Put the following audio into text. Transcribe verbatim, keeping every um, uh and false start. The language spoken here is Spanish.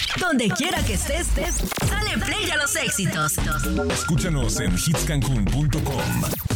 Donde quiera que estés, estés, dale play a los éxitos. Escúchanos en hits cancún punto com.